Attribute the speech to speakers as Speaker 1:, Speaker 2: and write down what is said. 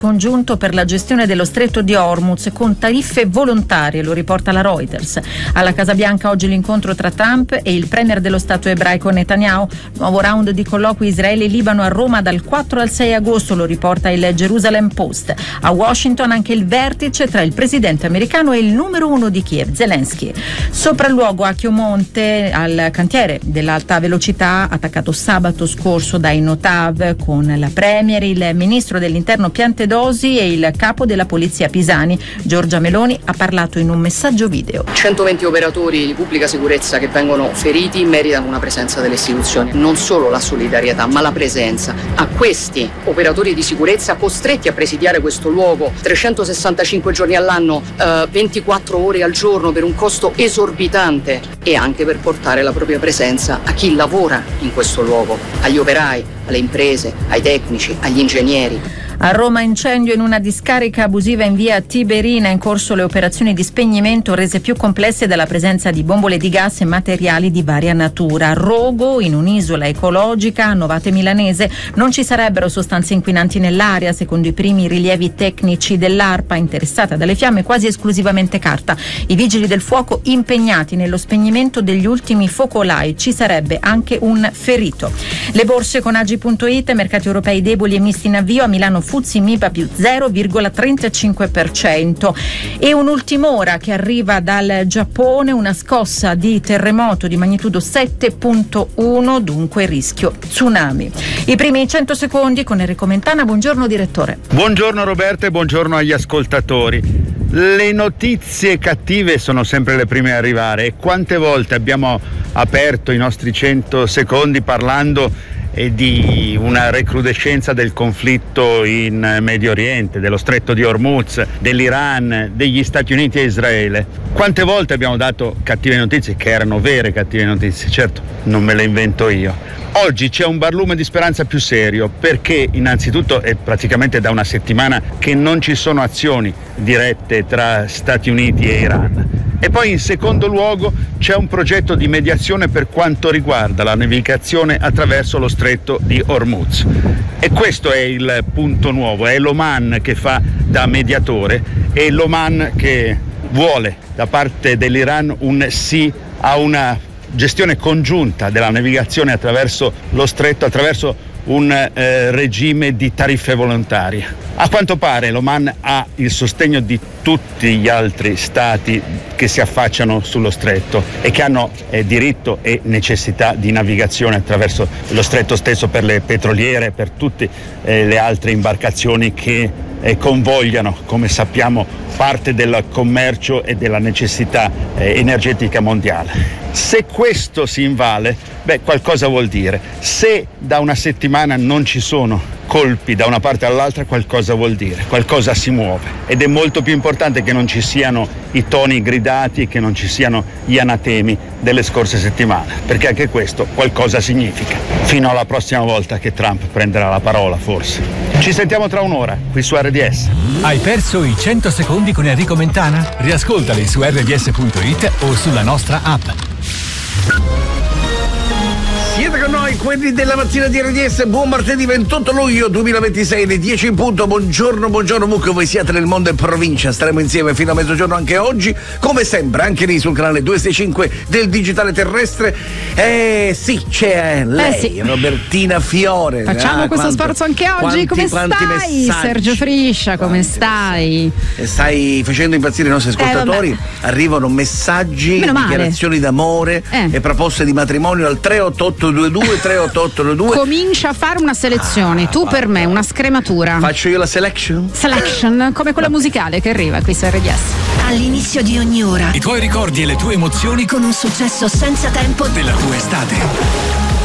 Speaker 1: congiunto per la gestione dello stretto di Hormuz con tariffe volontarie, lo riporta la Reuters. Alla Casa Bianca oggi l'incontro tra Trump e il premier dello Stato ebraico Netanyahu. Nuovo round di colloqui Israele-Libano a Roma dal 4 al 6 agosto, lo riporta il Jerusalem Post. A Washington anche il vertice tra il presidente americano e il numero 1 di Kiev, Zelensky. Sopralluogo a Chiomonte, al cantiere dell'alta velocità attaccato sabato scorso dai Notav, con la premier, il ministro dell'interno Piantedosi e il capo della polizia Pisani. Giorgia Meloni ha parlato in un messaggio video.
Speaker 2: 120 operatori di pubblica sicurezza che vengono feriti meritano una presenza delle istituzioni, non solo la solidarietà ma la presenza. A questi operatori di sicurezza costretti a presidiare questo luogo 365 giorni all'anno, 24 ore al giorno per un costo esorbitante, e anche per portare la propria presenza a chi lavora in questo luogo, agli operai, alle imprese, ai tecnici, agli ingegneri.
Speaker 1: A Roma incendio in una discarica abusiva in via Tiberina, in corso le operazioni di spegnimento rese più complesse dalla presenza di bombole di gas e materiali di varia natura. Rogo, in un'isola ecologica a Novate Milanese, non ci sarebbero sostanze inquinanti nell'aria, secondo i primi rilievi tecnici dell'ARPA, interessata dalle fiamme quasi esclusivamente carta. I vigili del fuoco impegnati nello spegnimento degli ultimi focolai, ci sarebbe anche un ferito. Le borse con Agi.it, mercati europei deboli e misti in avvio. A Milano FTSE MIPA più 0,35%. E un'ultima ora che arriva dal Giappone, una scossa di terremoto di magnitudo 7.1, dunque rischio tsunami. I primi 100 secondi con Enrico Mentana. Buongiorno direttore.
Speaker 3: Buongiorno Roberta e buongiorno agli ascoltatori. Le notizie cattive sono sempre le prime a arrivare, e quante volte abbiamo aperto i nostri 100 secondi parlando di una recrudescenza del conflitto in Medio Oriente, dello stretto di Hormuz, dell'Iran, degli Stati Uniti e Israele. Quante volte abbiamo dato cattive notizie, che erano vere cattive notizie, certo non me le invento io. Oggi c'è un barlume di speranza più serio, perché innanzitutto è praticamente da una settimana che non ci sono azioni dirette tra Stati Uniti e Iran. E poi in secondo luogo c'è un progetto di mediazione per quanto riguarda la navigazione attraverso lo stretto di Hormuz. E questo è il punto nuovo, è l'Oman che fa da mediatore, e l'Oman che vuole da parte dell'Iran un sì a una gestione congiunta della navigazione attraverso lo stretto, attraverso un regime di tariffe volontarie. A quanto pare l'Oman ha il sostegno di tutti gli altri stati che si affacciano sullo stretto e che hanno diritto e necessità di navigazione attraverso lo stretto stesso, per le petroliere, per tutte le altre imbarcazioni che convogliano, come sappiamo, parte del commercio e della necessità energetica mondiale. Se questo si invale, qualcosa vuol dire. Se da una settimana non ci sono colpi da una parte all'altra, qualcosa vuol dire, qualcosa si muove, ed è molto più importante che non ci siano i toni gridati, che non ci siano gli anatemi delle scorse settimane, perché anche questo qualcosa significa. Fino alla prossima volta che Trump prenderà la parola, forse. Ci sentiamo tra un'ora qui su RDS.
Speaker 4: Hai perso i 100 secondi con Enrico Mentana? Riascoltali su rds.it o sulla nostra app.
Speaker 5: Siete con noi, quelli della mattina di RDS. Buon martedì 28 luglio 2026, le 10 in punto. Buongiorno Mucco, voi siete nel mondo e provincia. Staremo insieme fino a mezzogiorno anche oggi, come sempre, anche lì sul canale 265 del digitale terrestre. Sì, c'è lei, sì. Robertina Fiore.
Speaker 6: Facciamo questo sforzo anche oggi. Come stai, messaggi. Sergio Friscia? Come stai?
Speaker 5: Stai facendo impazzire i nostri ascoltatori. Arrivano messaggi, dichiarazioni d'amore e proposte di matrimonio al 38822.
Speaker 6: Comincia a fare una selezione, tu per me, una scrematura.
Speaker 5: Faccio io la selection,
Speaker 6: come quella musicale che arriva qui su RDS.
Speaker 7: All'inizio di ogni ora
Speaker 4: i tuoi ricordi e le tue emozioni
Speaker 7: con un successo senza tempo
Speaker 4: della tua estate.